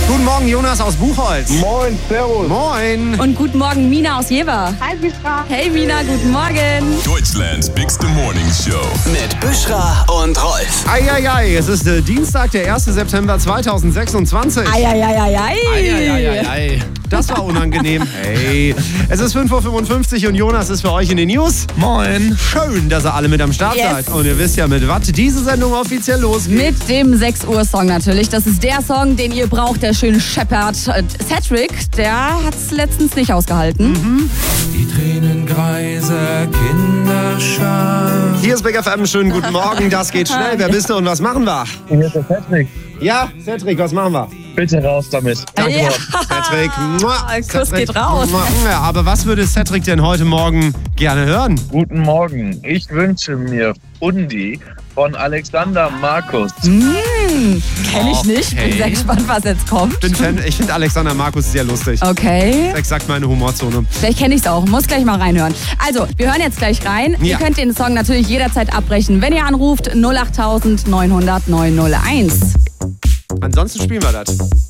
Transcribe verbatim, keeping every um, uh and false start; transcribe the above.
Guten Morgen, Jonas aus Buchholz. Moin, servus. Moin. Und guten Morgen, Mina aus Jever. Hi, Bishra. Hey Mina, guten Morgen. Deutschlands bigste Morning Show. Mit Bishra und Rolf. Eieiei, es ist äh, Dienstag, der erste September zweitausendsechsundzwanzig. Eieieiei. Eieiei. Das war unangenehm. Hey, es ist fünf Uhr fünfundfünfzig und Jonas ist für euch in den News. Moin. Schön, dass ihr alle mit am Start Yes. seid. Und ihr wisst ja, mit was diese Sendung offiziell losgeht. Mit dem sechs Uhr Song natürlich. Das ist der Song, den ihr braucht, der schön scheppert. Äh, Cedric, der hat's letztens nicht ausgehalten. Mhm. Die Tränenkreise, Kinderschar. Hier ist Big F M, schönen guten Morgen. Das geht schnell. Wer bist du und was machen wir? Hier ist der Patrick. Ja, Cedric, was machen wir? Bitte raus damit. Ja. Cedric. Mua. Kuss Cedric. geht raus. Mua. Ja, aber was würde Cedric denn heute Morgen gerne hören? Guten Morgen. Ich wünsche mir Fundi von Alexander Markus. Hm, kenn ich nicht. Bin Okay. sehr gespannt, was jetzt kommt. Bin Fan, ich finde Alexander Markus sehr lustig. Okay. Exakt meine Humorzone. Vielleicht kenne ich es auch. Muss gleich mal reinhören. Also, wir hören jetzt gleich rein. Ja. Ihr könnt den Song natürlich jederzeit abbrechen, wenn ihr anruft null acht neunhundert neunhundert neunhunderteins. Ansonsten spielen wir das.